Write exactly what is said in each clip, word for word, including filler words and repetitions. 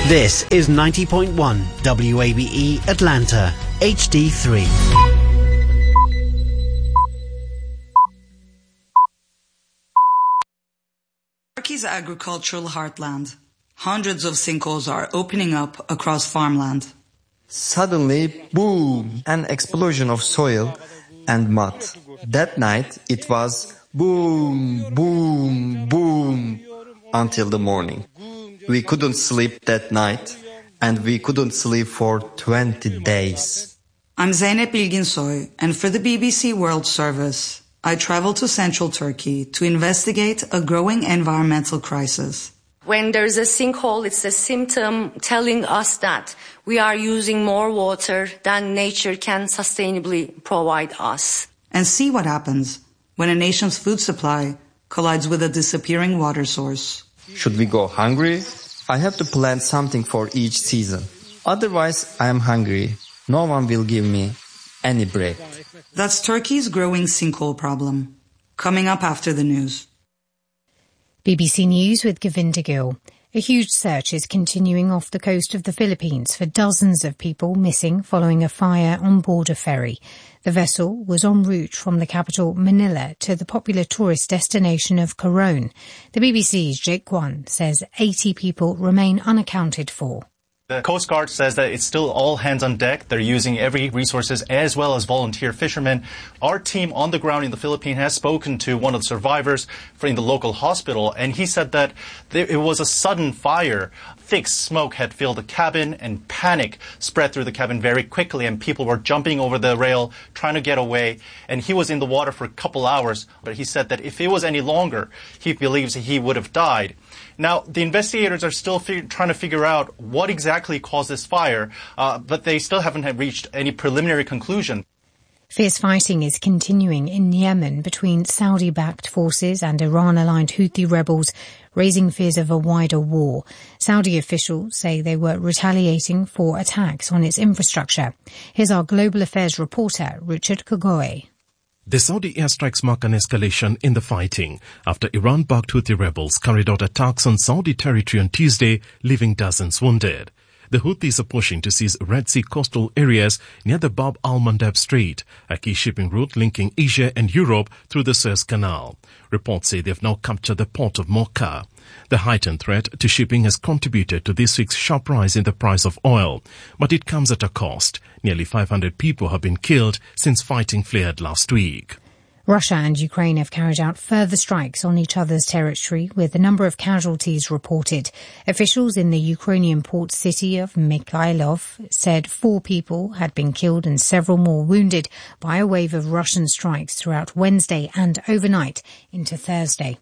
This is ninety point one W A B E Atlanta, H D three. Turkey's agricultural heartland. Hundreds of sinkholes are opening up across farmland. Suddenly, boom, an explosion of soil and mud. That night, it was boom, boom, boom until the morning. We couldn't sleep that night, and we couldn't sleep for twenty days. I'm Zeynep Bilginsoy, and for the B B C World Service, I traveled to central Turkey to investigate a growing environmental crisis. When there's a sinkhole, it's a symptom telling us that we are using more water than nature can sustainably provide us. And see what happens when a nation's food supply collides with a disappearing water source. Should we go hungry? I have to plant something for each season. Otherwise, I am hungry. No one will give me any bread. That's Turkey's growing sinkhole problem. Coming up after the news. B B C News with Govinda Gill. A huge search is continuing off the coast of the Philippines for dozens of people missing following a fire on board a ferry. The vessel was en route from the capital, Manila, to the popular tourist destination of Coron. The B B C's Jake Kwan says eighty people remain unaccounted for. The Coast Guard says that it's still all hands on deck. They're using every resources as well as volunteer fishermen. Our team on the ground in the Philippines has spoken to one of the survivors in the local hospital, and he said that there, it was a sudden fire. Thick smoke had filled the cabin, and panic spread through the cabin very quickly, and people were jumping over the rail trying to get away. And he was in the water for a couple hours, but he said that if it was any longer, he believes he would have died. Now, the investigators are still fig- trying to figure out what exactly caused this fire, uh, but they still haven't reached any preliminary conclusion. Fierce fighting is continuing in Yemen between Saudi-backed forces and Iran-aligned Houthi rebels, raising fears of a wider war. Saudi officials say they were retaliating for attacks on its infrastructure. Here's our global affairs reporter, Richard Kogoe. The Saudi airstrikes mark an escalation in the fighting after Iran-backed Houthi rebels carried out attacks on Saudi territory on Tuesday, leaving dozens wounded. The Houthis are pushing to seize Red Sea coastal areas near the Bab al-Mandab Strait, a key shipping route linking Asia and Europe through the Suez Canal. Reports say they've now captured the port of Mocha. The heightened threat to shipping has contributed to this week's sharp rise in the price of oil, but it comes at a cost. Nearly five hundred people have been killed since fighting flared last week. Russia and Ukraine have carried out further strikes on each other's territory, with a number of casualties reported. Officials in the Ukrainian port city of Mykolaiv said four people had been killed and several more wounded by a wave of Russian strikes throughout Wednesday and overnight into Thursday.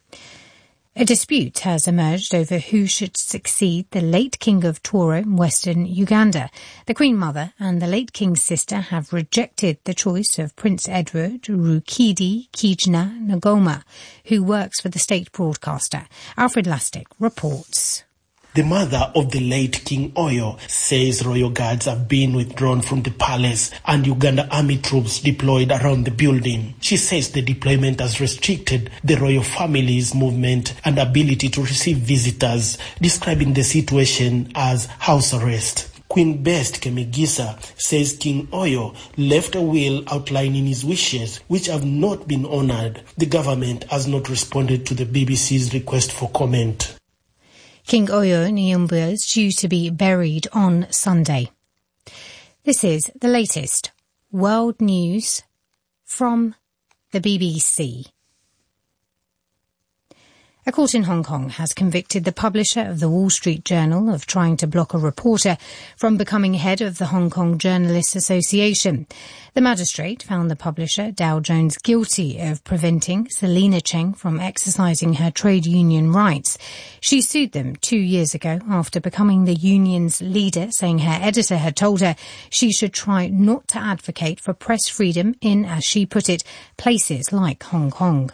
A dispute has emerged over who should succeed the late King of Toro in western Uganda. The Queen Mother and the late King's sister have rejected the choice of Prince Edward Rukidi Kijana Ngoma, who works for the state broadcaster. Alfred Lastic reports. The mother of the late King Oyo says royal guards have been withdrawn from the palace and Uganda army troops deployed around the building. She says the deployment has restricted the royal family's movement and ability to receive visitors, describing the situation as house arrest. Queen Best Kemegisa says King Oyo left a will outlining his wishes, which have not been honoured. The government has not responded to the B B C's request for comment. King Oyo Nyumbu is due to be buried on Sunday. This is the latest world news from the B B C. A court in Hong Kong has convicted the publisher of the Wall Street Journal of trying to block a reporter from becoming head of the Hong Kong Journalists Association. The magistrate found the publisher, Dow Jones, guilty of preventing Selina Cheng from exercising her trade union rights. She sued them two years ago after becoming the union's leader, saying her editor had told her she should try not to advocate for press freedom in, as she put it, places like Hong Kong.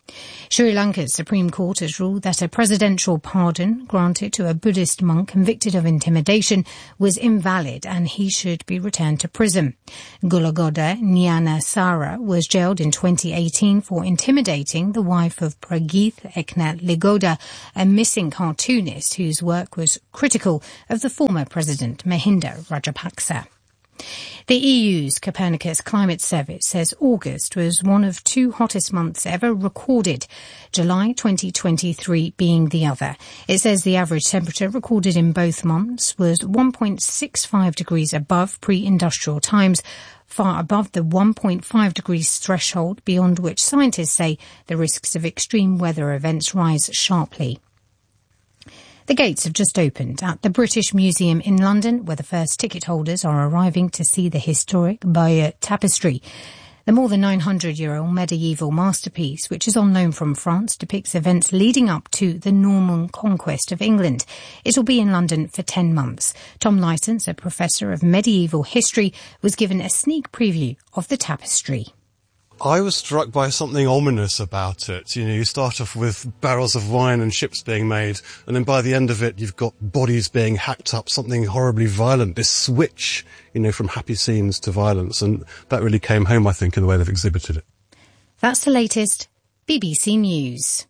Sri Lanka's Supreme Court has ruled that a presidential pardon granted to a Buddhist monk convicted of intimidation was invalid and he should be returned to prison. Gulagoda Nyanasara was jailed in twenty eighteen for intimidating the wife of Prageeth Eknath Ligoda, a missing cartoonist whose work was critical of the former president Mahinda Rajapaksa. The E U's Copernicus Climate Service says August was one of two hottest months ever recorded, July twenty twenty-three being the other. It says the average temperature recorded in both months was one point six five degrees above pre-industrial times, far above the one point five degrees threshold beyond which scientists say the risks of extreme weather events rise sharply. The gates have just opened at the British Museum in London, where the first ticket holders are arriving to see the historic Bayeux Tapestry. The more than nine hundred year old medieval masterpiece, which is on loan from France, depicts events leading up to the Norman conquest of England. It will be in London for ten months. Tom Licence, a professor of medieval history, was given a sneak preview of the tapestry. I was struck by something ominous about it. You know, you start off with barrels of wine and ships being made, and then by the end of it, you've got bodies being hacked up, something horribly violent, this switch, you know, from happy scenes to violence, and that really came home, I think, in the way they've exhibited it. That's the latest B B C News.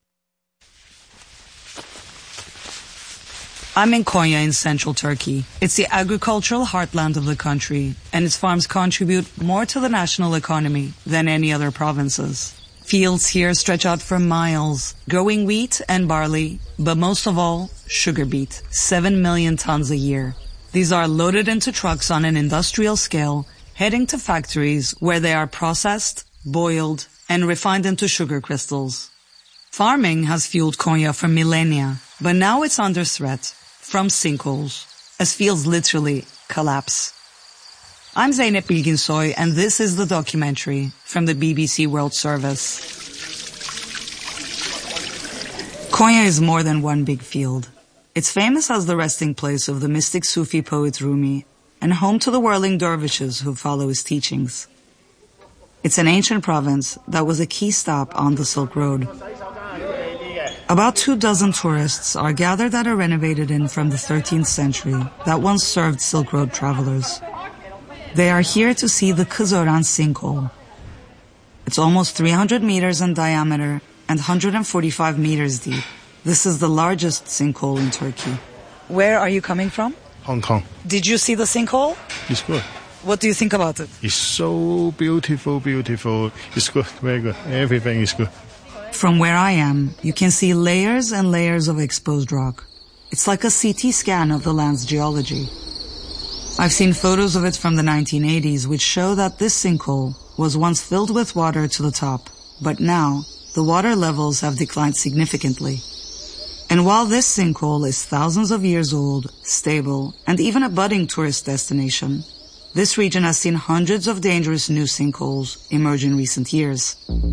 I'm in Konya in central Turkey. It's the agricultural heartland of the country, and its farms contribute more to the national economy than any other provinces. Fields here stretch out for miles, growing wheat and barley, but most of all, sugar beet, seven million tons a year. These are loaded into trucks on an industrial scale, heading to factories where they are processed, boiled, and refined into sugar crystals. Farming has fueled Konya for millennia, but now it's under threat from sinkholes, as fields literally collapse. I'm Zeynep Bilginsoy, and this is the documentary from the B B C World Service. Konya is more than one big field. It's famous as the resting place of the mystic Sufi poet Rumi, and home to the whirling dervishes who follow his teachings. It's an ancient province that was a key stop on the Silk Road. About two dozen tourists are gathered at a renovated inn from the thirteenth century that once served Silk Road travelers. They are here to see the Kızoran sinkhole. It's almost three hundred meters in diameter and one hundred forty-five meters deep. This is the largest sinkhole in Turkey. Where are you coming from? Hong Kong. Did you see the sinkhole? It's good. What do you think about it? It's so beautiful, beautiful. It's good, very good. Everything is good. From where I am, you can see layers and layers of exposed rock. It's like a C T scan of the land's geology. I've seen photos of it from the nineteen eighties, which show that this sinkhole was once filled with water to the top, but now the water levels have declined significantly. And while this sinkhole is thousands of years old, stable, and even a budding tourist destination, this region has seen hundreds of dangerous new sinkholes emerge in recent years.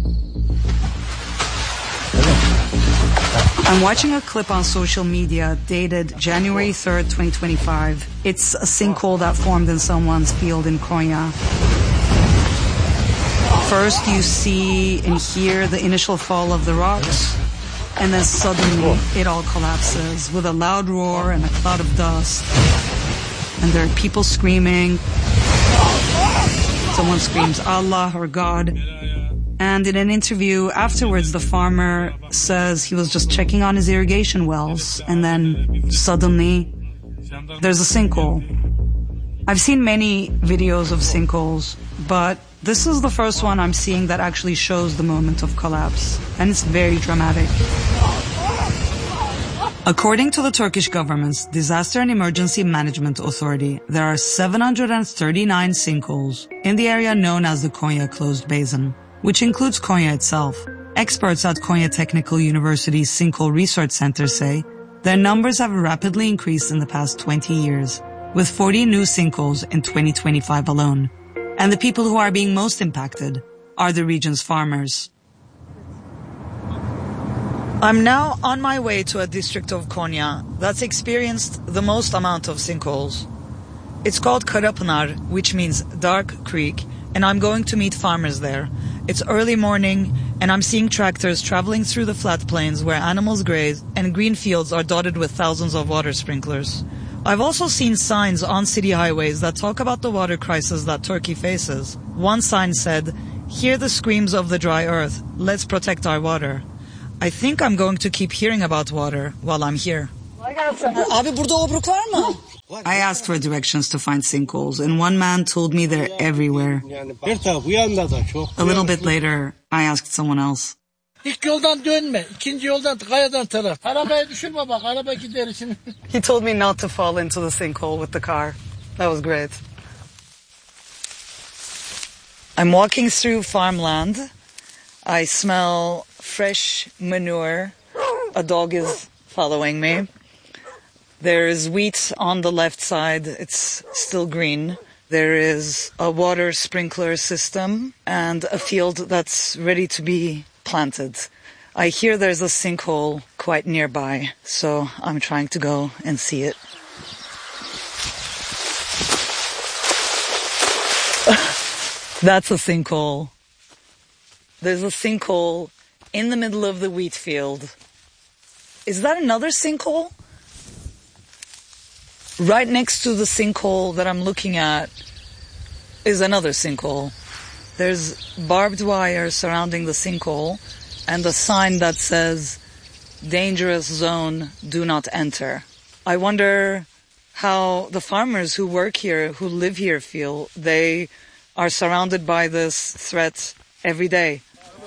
I'm watching a clip on social media dated January third, twenty twenty-five. It's a sinkhole that formed in someone's field in Konya. First you see and hear the initial fall of the rocks, and then suddenly it all collapses with a loud roar and a cloud of dust. And there are people screaming. Someone screams Allah or God. And in an interview afterwards, the farmer says he was just checking on his irrigation wells, and then suddenly there's a sinkhole. I've seen many videos of sinkholes, but this is the first one I'm seeing that actually shows the moment of collapse, and it's very dramatic. According to the Turkish government's Disaster and Emergency Management Authority, there are seven hundred thirty-nine sinkholes in the area known as the Konya Closed Basin, which includes Konya itself. Experts at Konya Technical University's Sinkhole Research Center say their numbers have rapidly increased in the past twenty years, with forty new sinkholes in twenty twenty-five alone. And the people who are being most impacted are the region's farmers. I'm now on my way to a district of Konya that's experienced the most amount of sinkholes. It's called Karapınar, which means dark creek, and I'm going to meet farmers there. It's early morning, and I'm seeing tractors traveling through the flat plains where animals graze and green fields are dotted with thousands of water sprinklers. I've also seen signs on city highways that talk about the water crisis that Turkey faces. One sign said, "Hear the screams of the dry earth. Let's protect our water." I think I'm going to keep hearing about water while I'm here. Abi burada obruk var mı? I asked for directions to find sinkholes, and one man told me they're everywhere. A little bit later, I asked someone else. İlk yoldan dönme. İkinci yoldan kayadan taraf. Arabayı düşürme bak. Araba gider için. He told me not to fall into the sinkhole with the car. That was great. I'm walking through farmland. I smell fresh manure. A dog is following me. There is wheat on the left side. It's still green. There is a water sprinkler system and a field that's ready to be planted. I hear there's a sinkhole quite nearby, so I'm trying to go and see it. That's a sinkhole. There's a sinkhole in the middle of the wheat field. Is that another sinkhole? Right next to the sinkhole that I'm looking at is another sinkhole. There's barbed wire surrounding the sinkhole and a sign that says, "Dangerous zone, do not enter." I wonder how the farmers who work here, who live here, feel. They are surrounded by this threat every day.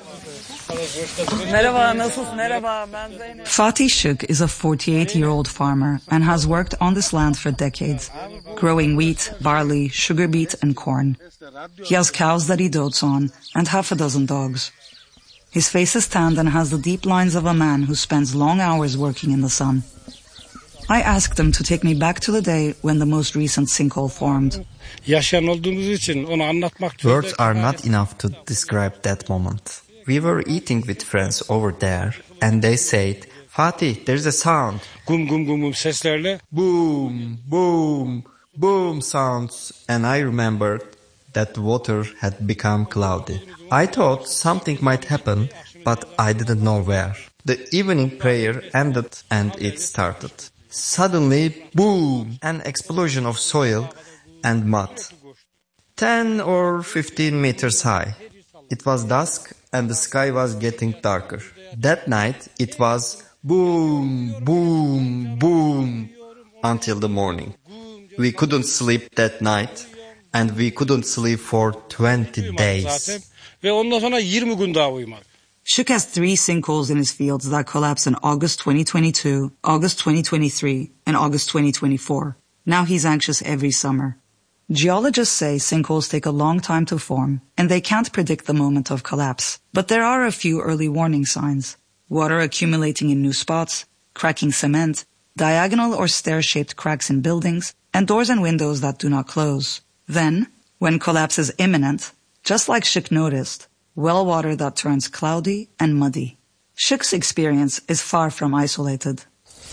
Fatih Shuk is a forty-eight-year-old farmer and has worked on this land for decades, growing wheat, barley, sugar beet and corn. He has cows that he dotes on and half a dozen dogs. His face is tanned and has the deep lines of a man who spends long hours working in the sun. I asked him to take me back to the day when the most recent sinkhole formed. Words are not enough to describe that moment. We were eating with friends over there, and they said, "Fatih, there's a sound." Gum gum gum gum seslerle. Boom, boom, boom sounds. And I remembered that water had become cloudy. I thought something might happen, but I didn't know where. The evening prayer ended and it started. Suddenly, boom, an explosion of soil and mud. ten or fifteen meters high. It was dusk and the sky was getting darker. That night it was boom, boom, boom until the morning. We couldn't sleep that night and we couldn't sleep for twenty days. Shuk has three sinkholes in his fields that collapsed in August twenty twenty-two, August twenty twenty-three, and August twenty twenty-four. Now he's anxious every summer. Geologists say sinkholes take a long time to form, and they can't predict the moment of collapse. But there are a few early warning signs. Water accumulating in new spots, cracking cement, diagonal or stair-shaped cracks in buildings, and doors and windows that do not close. Then, when collapse is imminent, just like Shuk noticed, well water that turns cloudy and muddy. Shuk's experience is far from isolated.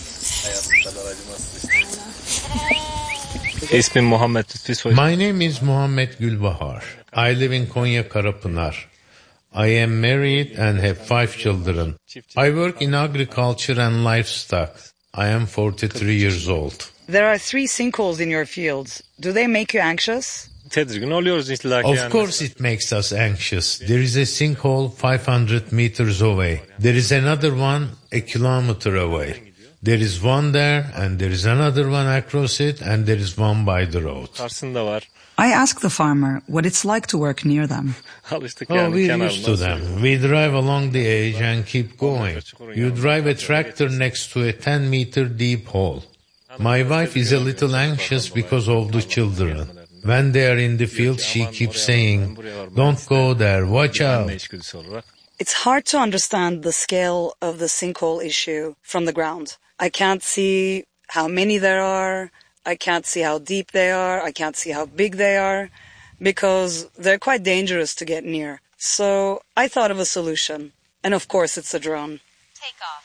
My name is Muhammed Gulbahar. I live in Konya Karapınar. I am married and have five children. I work in agriculture and livestock. I am forty-three years old. There are three sinkholes in your fields. Do they make you anxious? Of course it makes us anxious. There is a sinkhole five hundred meters away. There is another one a kilometer away. There is one there, and there is another one across it, and there is one by the road. I asked the farmer what it's like to work near them. Oh, we're used to them. We drive along the edge and keep going. You drive a tractor next to a ten meter deep hole. My wife is a little anxious because of the children. When they are in the field, she keeps saying, "Don't go there, watch out." It's hard to understand the scale of the sinkhole issue from the ground. I can't see how many there are. I can't see how deep they are. I can't see how big they are because they're quite dangerous to get near. So I thought of a solution. And of course it's a drone. Take off.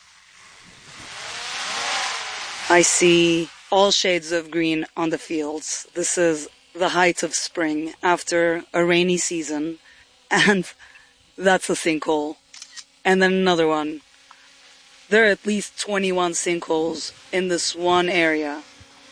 I see all shades of green on the fields. This is the height of spring after a rainy season. And that's a sinkhole. and then another one. There are at least twenty-one sinkholes in this one area.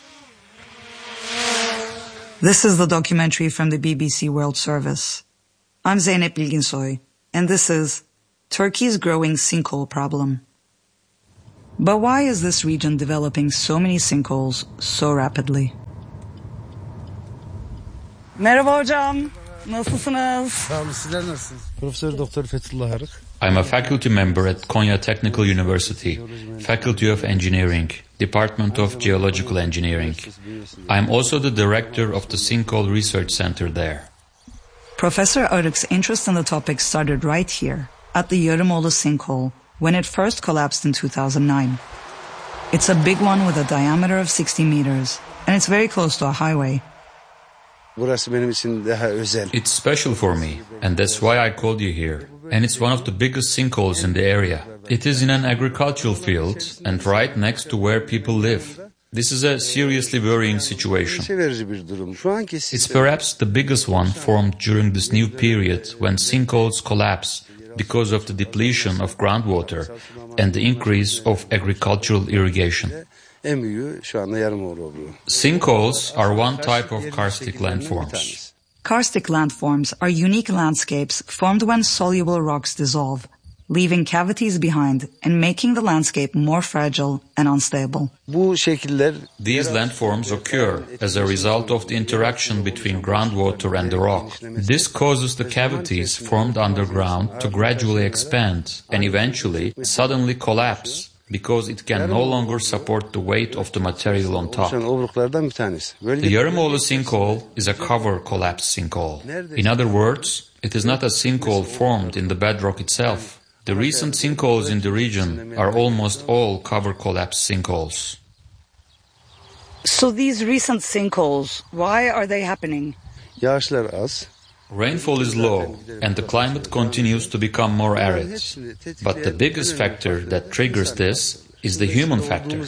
This is the documentary from the B B C World Service. I'm Zeynep Bilginsoy, and this is Turkey's growing sinkhole problem. But why is this region developing so many sinkholes so rapidly? Merhaba hocam. Nasılsınız? Sağ olun, sizler nasılsınız? Profesör Doktor Fethullah Arık. I'm a faculty member at Konya Technical University, Faculty of Engineering, Department of Geological Engineering. I'm also the director of the Sinkhole Research Center there. Professor Arık's interest in the topic started right here, at the Yarımoğlu sinkhole, when it first collapsed in two thousand nine. It's a big one with a diameter of sixty meters, and it's very close to a highway. It's special for me, and that's why I called you here. And it's one of the biggest sinkholes in the area. It is in an agricultural field and right next to where people live. This is a seriously worrying situation. It's perhaps the biggest one formed during this new period when sinkholes collapse because of the depletion of groundwater and the increase of agricultural irrigation. Sinkholes are one type of karstic landforms. Karstic landforms are unique landscapes formed when soluble rocks dissolve, leaving cavities behind and making the landscape more fragile and unstable. These landforms occur as a result of the interaction between groundwater and the rock. This causes the cavities formed underground to gradually expand and eventually suddenly collapse, because it can no longer support the weight of the material on top. The Yarımoğlu sinkhole is a cover collapse sinkhole. In other words, it is not a sinkhole formed in the bedrock itself. The recent sinkholes in the region are almost all cover collapse sinkholes. So these recent sinkholes, why are they happening? Rainfall is low, and the climate continues to become more arid. But the biggest factor that triggers this is the human factor.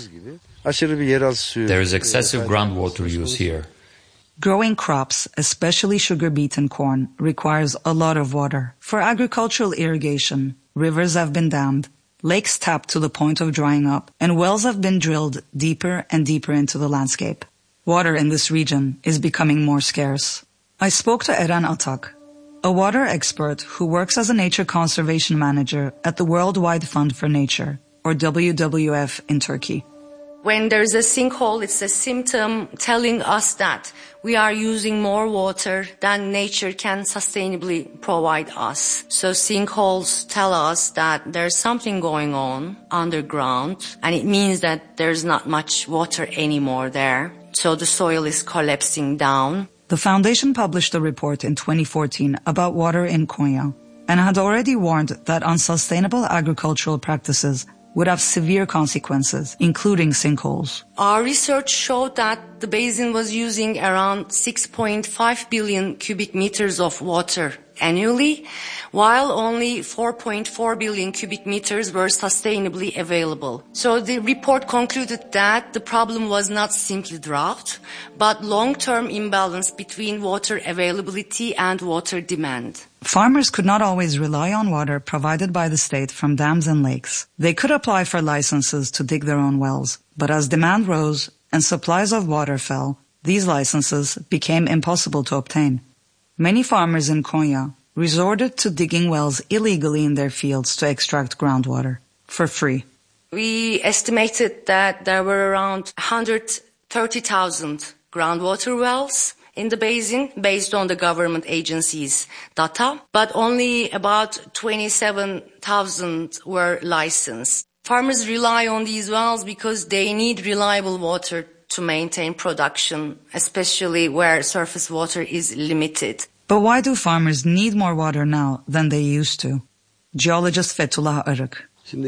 There is excessive groundwater use here. Growing crops, especially sugar beet and corn, requires a lot of water. For agricultural irrigation, rivers have been dammed, lakes tapped to the point of drying up, and wells have been drilled deeper and deeper into the landscape. Water in this region is becoming more scarce. I spoke to Eren Atak, a water expert who works as a nature conservation manager at the Worldwide Fund for Nature, or W W F in Turkey. When there's a sinkhole, it's a symptom telling us that we are using more water than nature can sustainably provide us. So sinkholes tell us that there's something going on underground, and it means that there's not much water anymore there. So the soil is collapsing down. The foundation published a report in twenty fourteen about water in Konya and had already warned that unsustainable agricultural practices would have severe consequences, including sinkholes. Our research showed that the basin was using around six point five billion cubic meters of water annually, while only four point four billion cubic meters were sustainably available. So the report concluded that the problem was not simply drought, but long-term imbalance between water availability and water demand. Farmers could not always rely on water provided by the state from dams and lakes. They could apply for licenses to dig their own wells, but as demand rose and supplies of water fell, these licenses became impossible to obtain. Many farmers in Konya resorted to digging wells illegally in their fields to extract groundwater for free. We estimated that there were around one hundred thirty thousand groundwater wells in the basin based on the government agencies' data, but only about twenty-seven thousand were licensed. Farmers rely on these wells because they need reliable water to maintain production, especially where surface water is limited. But why do farmers need more water now than they used to? Geologist Fethullah Arık.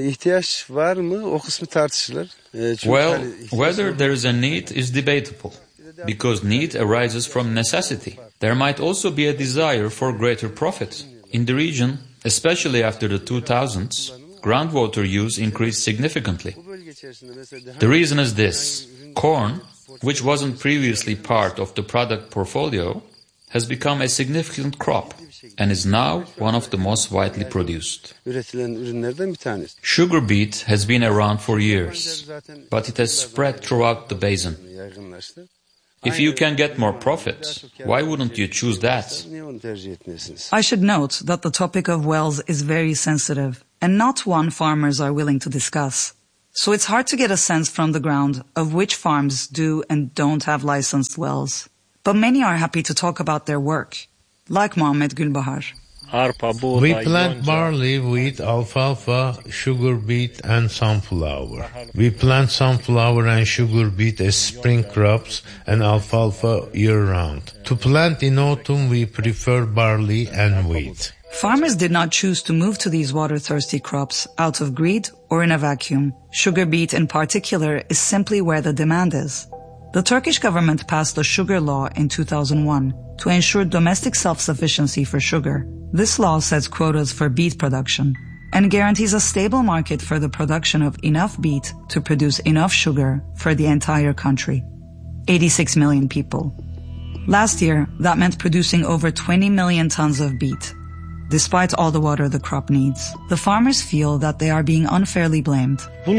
Well, whether there is a need is debatable, because need arises from necessity. There might also be a desire for greater profit. In the region, especially after the two thousands, groundwater use increased significantly. The reason is this: corn, which wasn't previously part of the product portfolio, has become a significant crop and is now one of the most widely produced. Sugar beet has been around for years, but it has spread throughout the basin. If you can get more profit, why wouldn't you choose that? I should note that the topic of wells is very sensitive and not one farmers are willing to discuss. So it's hard to get a sense from the ground of which farms do and don't have licensed wells. But many are happy to talk about their work, like Mohammed Gulbahar. We plant barley, wheat, alfalfa, sugar beet and sunflower. We plant sunflower and sugar beet as spring crops and alfalfa year-round. To plant in autumn, we prefer barley and wheat. Farmers did not choose to move to these water-thirsty crops out of greed or in a vacuum. Sugar beet in particular is simply where the demand is. The Turkish government passed a sugar law in two thousand one to ensure domestic self-sufficiency for sugar. This law sets quotas for beet production and guarantees a stable market for the production of enough beet to produce enough sugar for the entire country. eighty-six million people. Last year, that meant producing over twenty million tons of beet. Despite all the water the crop needs, the farmers feel that they are being unfairly blamed.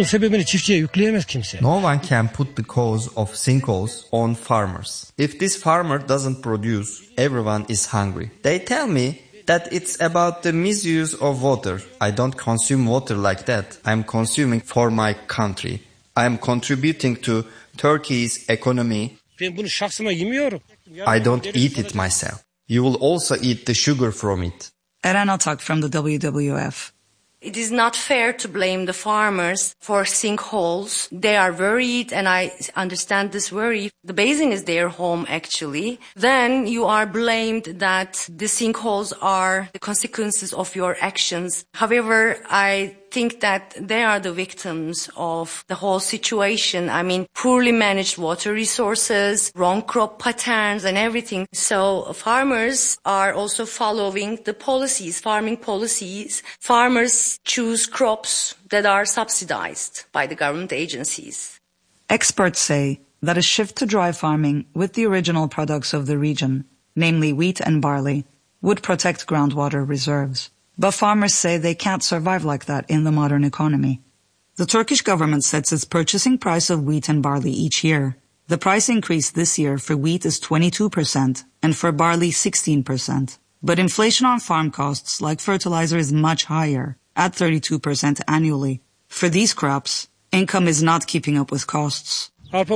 No one can put the cause of sinkholes on farmers. If this farmer doesn't produce, everyone is hungry. They tell me that it's about the misuse of water. I don't consume water like that. I'm consuming for my country. I'm contributing to Turkey's economy. I don't eat it myself. You will also eat the sugar from it. Eren Atak from the W W F. It is not fair to blame the farmers for sinkholes. They are worried, and I understand this worry. The basin is their home, actually. Then you are blamed that the sinkholes are the consequences of your actions. However, I think that they are the victims of the whole situation. I mean, poorly managed water resources, wrong crop patterns and everything. So farmers are also following the policies, farming policies. Farmers choose crops that are subsidized by the government agencies. Experts say that a shift to dry farming with the original products of the region, namely wheat and barley, would protect groundwater reserves. But farmers say they can't survive like that in the modern economy. The Turkish government sets its purchasing price of wheat and barley each year. The price increase this year for wheat is twenty-two percent and for barley sixteen percent. But inflation on farm costs like fertilizer is much higher, at thirty-two percent annually. For these crops, income is not keeping up with costs.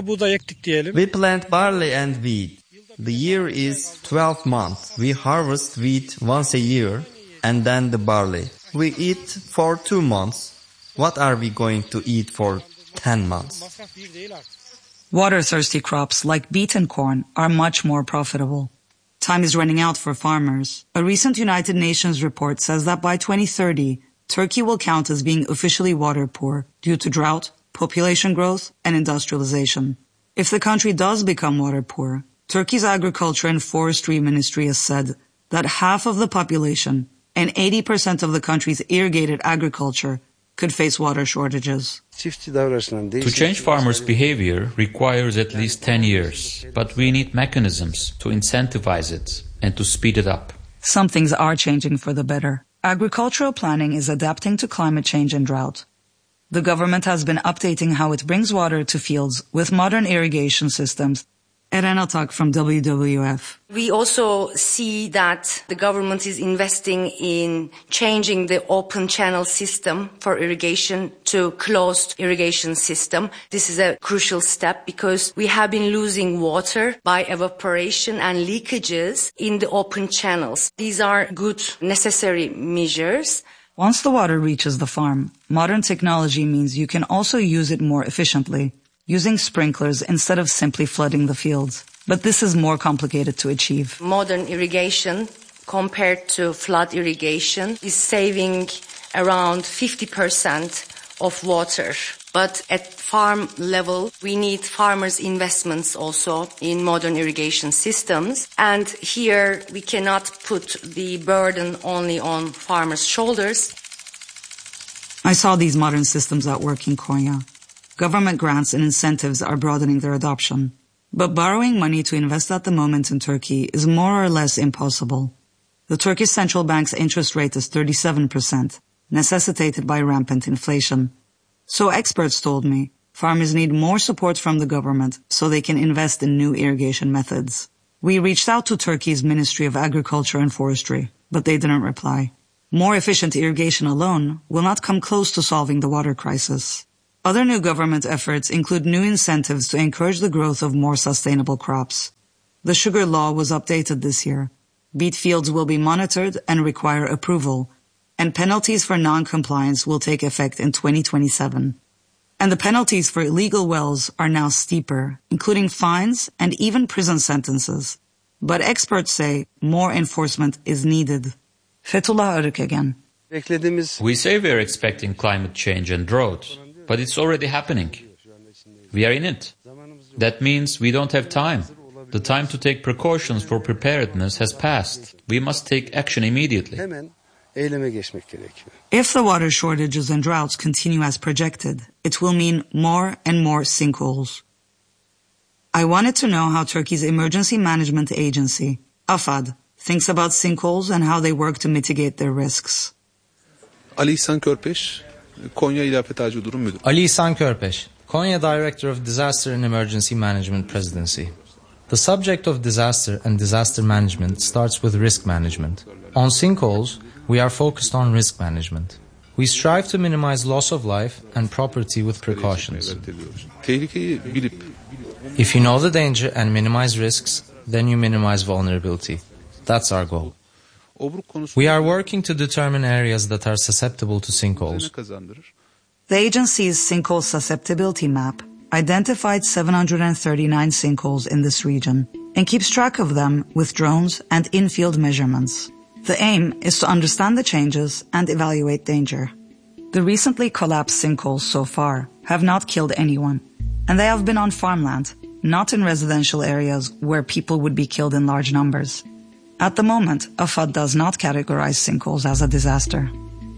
We plant barley and wheat. The year is twelve months. We harvest wheat once a year. And then the barley. We eat for two months. What are we going to eat for ten months? Water-thirsty crops like beet and corn are much more profitable. Time is running out for farmers. A recent United Nations report says that by twenty thirty, Turkey will count as being officially water poor due to drought, population growth, and industrialization. If the country does become water poor, Turkey's Agriculture and Forestry Ministry has said that half of the population and eighty percent of the country's irrigated agriculture could face water shortages. To change farmers' behavior requires at least ten years, but we need mechanisms to incentivize it and to speed it up. Some things are changing for the better. Agricultural planning is adapting to climate change and drought. The government has been updating how it brings water to fields with modern irrigation systems. Eren Atak from W W F. We also see that the government is investing in changing the open channel system for irrigation to closed irrigation system. This is a crucial step because we have been losing water by evaporation and leakages in the open channels. These are good, necessary measures. Once the water reaches the farm, modern technology means you can also use it more efficiently, using sprinklers instead of simply flooding the fields. But this is more complicated to achieve. Modern irrigation compared to flood irrigation is saving around fifty percent of water. But at farm level, we need farmers' investments also in modern irrigation systems. And here we cannot put the burden only on farmers' shoulders. I saw these modern systems at work in Konya. Government grants and incentives are broadening their adoption. But borrowing money to invest at the moment in Turkey is more or less impossible. The Turkish central bank's interest rate is thirty-seven percent, necessitated by rampant inflation. So experts told me, farmers need more support from the government so they can invest in new irrigation methods. We reached out to Turkey's Ministry of Agriculture and Forestry, but they didn't reply. More efficient irrigation alone will not come close to solving the water crisis. Other new government efforts include new incentives to encourage the growth of more sustainable crops. The sugar law was updated this year. Beet fields will be monitored and require approval, and penalties for non-compliance will take effect in twenty twenty-seven. And the penalties for illegal wells are now steeper, including fines and even prison sentences. But experts say more enforcement is needed. Fethullah Arık again. We say we are expecting climate change and drought, but it's already happening. We are in it. That means we don't have time. The time to take precautions for preparedness has passed. We must take action immediately. If the water shortages and droughts continue as projected, it will mean more and more sinkholes. I wanted to know how Turkey's Emergency Management Agency, AFAD, thinks about sinkholes and how they work to mitigate their risks. Ali İhsan Körpeş, Konya İl Afet Acil Durum Müdürü. Ali İhsan Körpeş, Konya Director of Disaster and Emergency Management Presidency. The subject of disaster and disaster management starts with risk management. On sinkholes, we are focused on risk management. We strive to minimize loss of life and property with precautions. If you know the danger and minimize risks, then you minimize vulnerability. That's our goal. We are working to determine areas that are susceptible to sinkholes. The agency's sinkhole susceptibility map identified seven hundred thirty-nine sinkholes in this region and keeps track of them with drones and in-field measurements. The aim is to understand the changes and evaluate danger. The recently collapsed sinkholes so far have not killed anyone, and they have been on farmland, not in residential areas where people would be killed in large numbers. At the moment, AFAD does not categorize sinkholes as a disaster.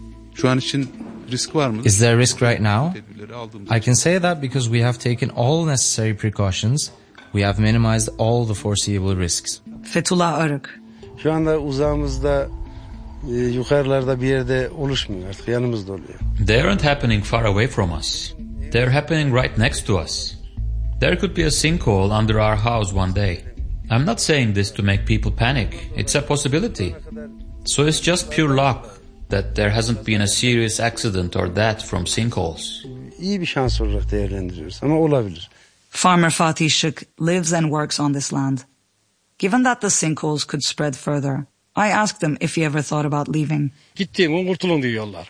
Is there a risk right now? I can say that because we have taken all necessary precautions, we have minimized all the foreseeable risks. Fethullah Arık. Şu anda uzağımızda yukarılarda bir yerde oluşmuyor artık yanımızda oluyor. They aren't happening far away from us. They're happening right next to us. There could be a sinkhole under our house one day. I'm not saying this to make people panic. It's a possibility. So it's just pure luck that there hasn't been a serious accident or death from sinkholes. İyi bir şans olarak değerlendiriyoruz ama olabilir. Farmer Fatih Şık lives and works on this land. Given that the sinkholes could spread further, I asked him if he ever thought about leaving. Gittiğin kurtulun diyorlar.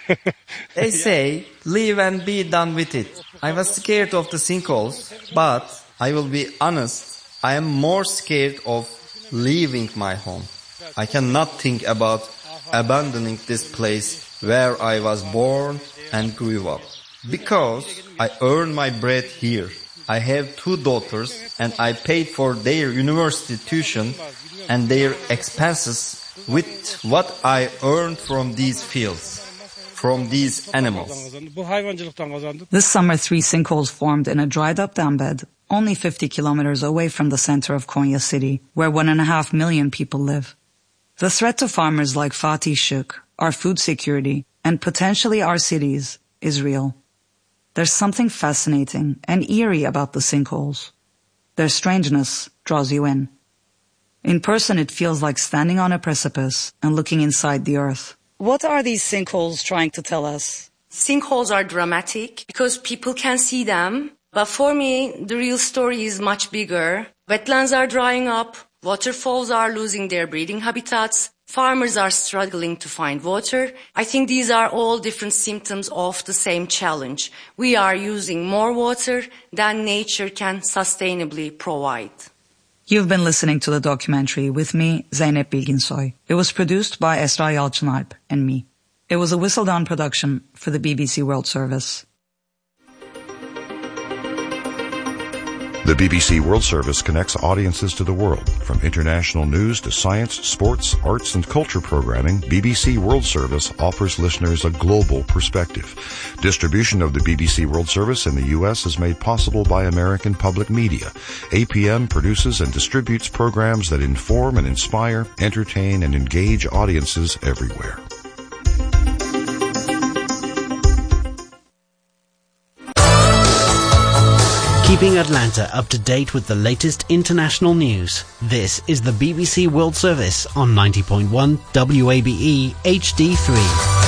They say, leave and be done with it. I was scared of the sinkholes, but I will be honest, I am more scared of leaving my home. I cannot think about abandoning this place where I was born and grew up. Because I earn my bread here. I have two daughters and I paid for their university tuition and their expenses with what I earned from these fields, from these animals. This summer, three sinkholes formed in a dried-up dam bed only fifty kilometers away from the center of Konya city, where one and a half million people live. The threat to farmers like Fatih Şık, our food security, and potentially our cities is real. There's something fascinating and eerie about the sinkholes. Their strangeness draws you in. In person, it feels like standing on a precipice and looking inside the earth. What are these sinkholes trying to tell us? Sinkholes are dramatic because people can see them. But for me, the real story is much bigger. Wetlands are drying up. Waterfalls are losing their breeding habitats. Farmers are struggling to find water. I think these are all different symptoms of the same challenge. We are using more water than nature can sustainably provide. You've been listening to the documentary with me, Zeynep Bilginsoy. It was produced by Esra Yalçınalp and me. It was a Whistledown production for the B B C World Service. The B B C World Service connects audiences to the world. From international news to science, sports, arts, and culture programming, B B C World Service offers listeners a global perspective. Distribution of the B B C World Service in the U S is made possible by American Public Media. A P M produces and distributes programs that inform and inspire, entertain, and engage audiences everywhere. Keeping Atlanta up to date with the latest international news. This is the B B C World Service on ninety point one W A B E H D three.